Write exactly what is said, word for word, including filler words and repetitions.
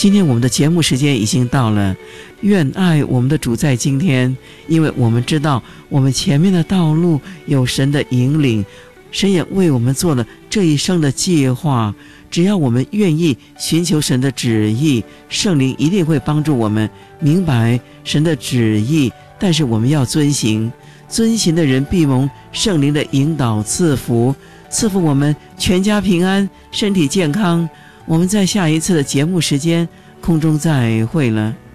今天我们的节目时间已经到了，愿爱我们的主在今天，因为我们知道我们前面的道路有神的引领，神也为我们做了这一生的计划，只要我们愿意寻求神的旨意，圣灵一定会帮助我们明白神的旨意，但是我们要遵行，遵行的人必蒙圣灵的引导赐福，赐福我们全家平安，身体健康。我们在下一次的节目时间空中再会了。